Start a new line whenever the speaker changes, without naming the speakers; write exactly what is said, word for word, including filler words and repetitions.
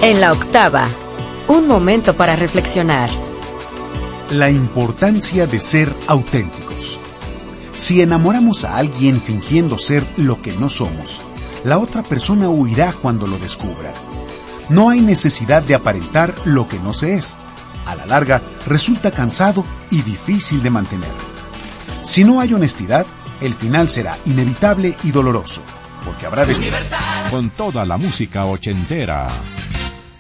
En la octava, un momento para reflexionar.
La importancia de ser auténticos. Si enamoramos a alguien fingiendo ser lo que no somos, la otra persona huirá cuando lo descubra. No hay necesidad de aparentar lo que no se es. A la larga, resulta cansado y difícil de mantener. Si no hay honestidad, el final será inevitable y doloroso, porque habrá descubierto.
Con toda la música ochentera.